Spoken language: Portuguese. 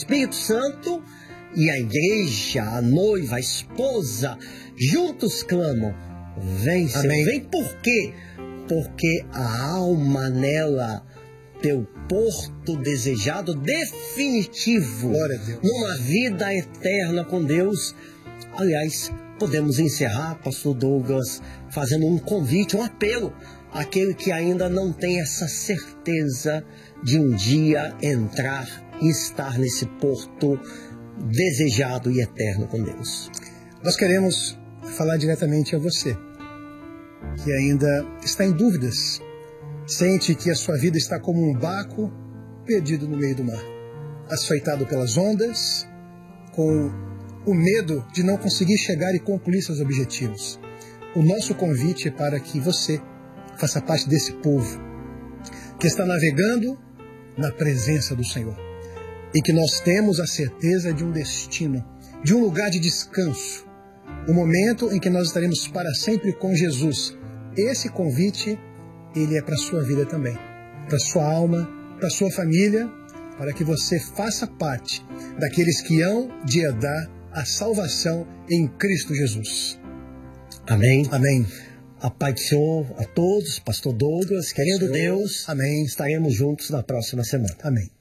Espírito Santo e a igreja, a noiva, a esposa, juntos clamam: vem, Senhor, Amém. vem. Por quê? Porque a alma nela, teu porto desejado definitivo, Glória a Deus, numa vida eterna com Deus. Aliás, podemos encerrar, pastor Douglas, fazendo um convite, um apelo àquele que ainda não tem essa certeza de um dia entrar e estar nesse porto desejado e eterno com Deus. Nós queremos falar diretamente a você que ainda está em dúvidas, sente que a sua vida está como um barco perdido no meio do mar, açoitado pelas ondas, com o medo de não conseguir chegar e concluir seus objetivos. O nosso convite é para que você faça parte desse povo que está navegando na presença do Senhor e que nós temos a certeza de um destino, de um lugar de descanso, o momento em que nós estaremos para sempre com Jesus. Esse convite, ele é para a sua vida também, para a sua alma, para a sua família, para que você faça parte daqueles que hão de herdar a salvação em Cristo Jesus. Amém. Amém. A paz do Senhor a todos, pastor Douglas, querendo Senhor. Deus. Amém. Estaremos juntos na próxima semana. Amém.